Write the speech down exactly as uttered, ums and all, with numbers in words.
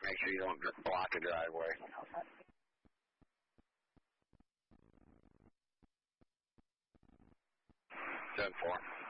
Make sure you don't just block a driveway. ten four.